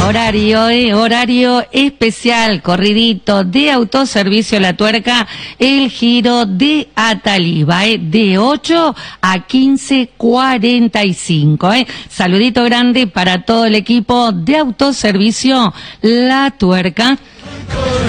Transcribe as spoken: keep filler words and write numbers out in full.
Horario, eh, horario especial, corridito de Autoservicio La Tuerca, el giro de Ataliba, eh, de ocho a quince cuarenta y cinco. Eh. Saludito grande para todo el equipo de Autoservicio La Tuerca.